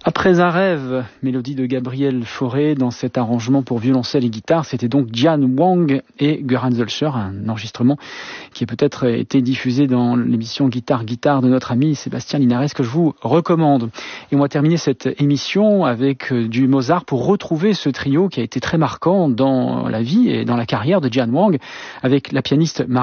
Après un rêve, mélodie de Gabriel Fauré dans cet arrangement pour violoncelle et guitare, c'était donc Diane Wang et Göran Zölscher, un enregistrement qui a peut-être été diffusé dans l'émission Guitare de notre ami Sébastien Linares que je vous recommande. Et on va terminer cette émission avec du Mozart pour retrouver ce trio qui a été très marquant dans la vie et dans la carrière de Diane Wang avec la pianiste Marie